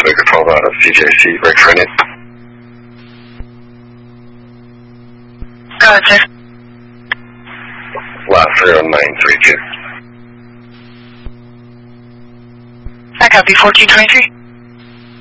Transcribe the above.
Baker 12 out of CJC, break for Indian. Go ahead, sir. Last 30932. I copy 1423.